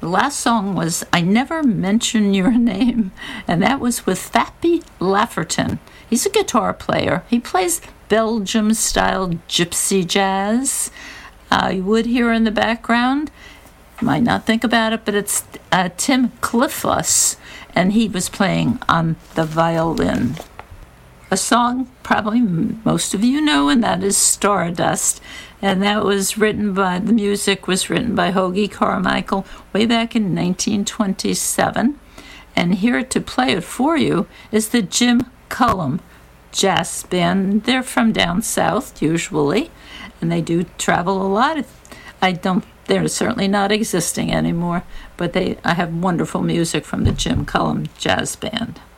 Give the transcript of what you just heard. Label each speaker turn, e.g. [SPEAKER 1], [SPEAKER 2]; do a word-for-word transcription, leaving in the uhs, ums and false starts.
[SPEAKER 1] The last song was I Never Mention Your Name, and that was with Fappy Lafferton. He's a guitar player. He plays Belgium-style gypsy jazz. Uh, you would hear in the background, you might not think about it, but it's uh, Tim Cliffus, and he was playing on the violin. A song probably most of you know, and that is Stardust. And that was written by, the music was written by Hoagy Carmichael way back in nineteen twenty-seven. And here to play it for you is the Jim Cullum Jazz Band. They're from down south, usually, and they do travel a lot. I don't, they're certainly not existing anymore, but they, I have wonderful music from the Jim Cullum Jazz Band.